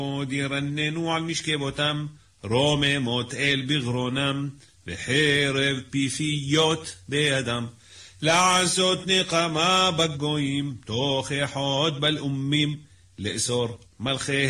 עוד ירננו על משכבותם, רוממות אל בגרונם, וחרב פיפיות בידם. לעשות נקמה בגויים, תוכחות בלאומים, לאסור מלכי